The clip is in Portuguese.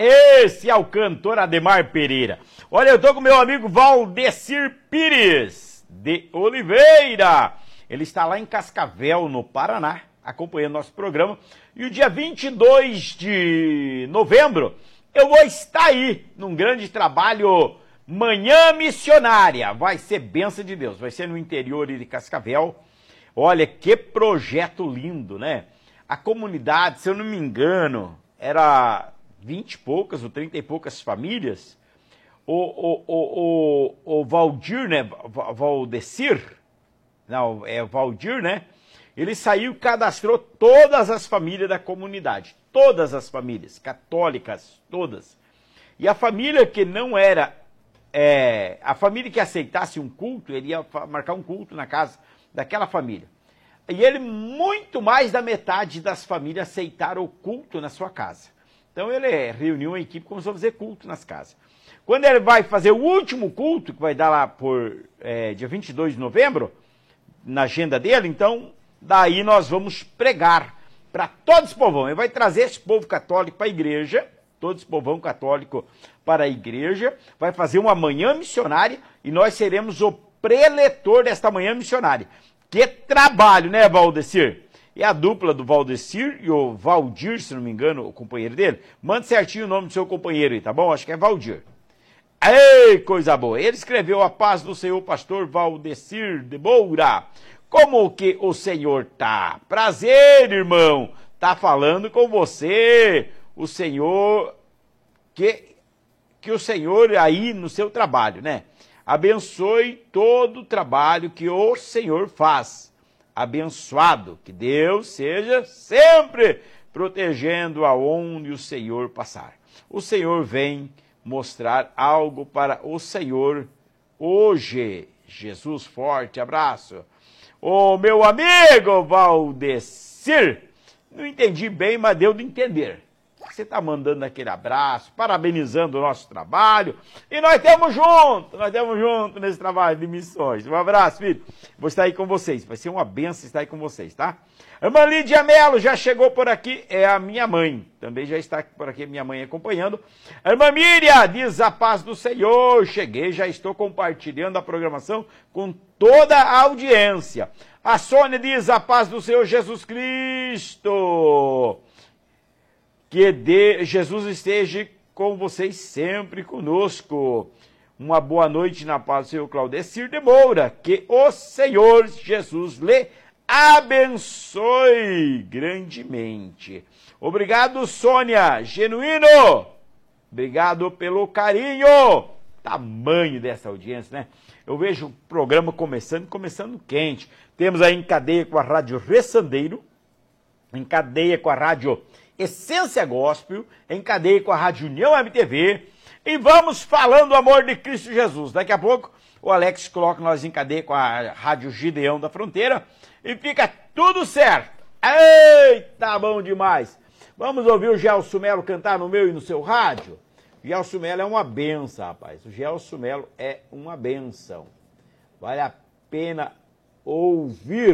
Esse é o cantor Ademar Pereira. Olha, eu tô com meu amigo Valdecir Pires de Oliveira. Ele está lá em Cascavel, no Paraná, acompanhando nosso programa. E o dia 22 de novembro, eu vou estar aí, num grande trabalho Manhã Missionária. Vai ser bênção de Deus, vai ser no interior de Cascavel. Olha, que projeto lindo, né? A comunidade, se eu não me engano, era 20 e poucas ou 30 e poucas famílias. O Valdir, né? Valdecir, não, é Valdir, né? Ele saiu e cadastrou todas as famílias da comunidade. Todas as famílias, católicas, todas. E a família que não era, a família que aceitasse um culto, ele ia marcar um culto na casa daquela família. E ele, muito mais da metade das famílias aceitaram o culto na sua casa. Então ele reuniu uma equipe e começou a fazer culto nas casas. Quando ele vai fazer o último culto, que vai dar lá por dia 22 de novembro, na agenda dele, então, daí nós vamos pregar para todo esse povão. Ele vai trazer esse povo católico para a igreja, todo esse povão católico para a igreja, vai fazer uma manhã missionária e nós seremos o preletor desta manhã missionária. Que trabalho, né, Valdecir? E a dupla do Valdecir e o Valdir, se não me engano, o companheiro dele. Manda certinho o nome do seu companheiro aí, tá bom? Acho que é Valdir. Ei, coisa boa! Ele escreveu: a paz do Senhor, pastor Valdecir de Moura. Como que o senhor tá? Prazer, irmão. Tá falando com você. O senhor, que o senhor aí no seu trabalho, né? Abençoe todo o trabalho que o Senhor faz. Abençoado, que Deus seja sempre protegendo aonde o Senhor passar. O Senhor vem mostrar algo para o Senhor hoje. Jesus, forte abraço. Ô, meu amigo Valdecir, não entendi bem, mas deu de entender. Você está mandando aquele abraço, parabenizando o nosso trabalho. E nós estamos juntos nesse trabalho de missões. Um abraço, filho. Vou estar aí com vocês. Vai ser uma benção estar aí com vocês, tá? A irmã Lídia Melo já chegou por aqui, é a minha mãe. Também já está por aqui, minha mãe acompanhando. A irmã Miriam diz: a paz do Senhor. Cheguei, já estou compartilhando a programação com toda a audiência. A Sônia diz: a paz do Senhor Jesus Cristo. Que Jesus esteja com vocês sempre conosco. Uma boa noite na paz do Senhor Claudecir de Moura. Que o Senhor Jesus lhe abençoe grandemente. Obrigado, Sônia. Genuíno. Obrigado pelo carinho. Tamanho dessa audiência, né? Eu vejo o programa começando quente. Temos aí em cadeia com a Rádio Ressandeiro, em cadeia com a Rádio Essência Gospel, em cadeia com a Rádio União MTV, e vamos falando do amor de Cristo Jesus. Daqui a pouco o Alex coloca nós em cadeia com a Rádio Gideão da Fronteira e fica tudo certo. Eita, bom demais! Vamos ouvir o Gelson Melo cantar no meu e no seu rádio? O Gelson Melo é uma benção, rapaz. O Gelson Melo é uma benção. Vale a pena ouvir.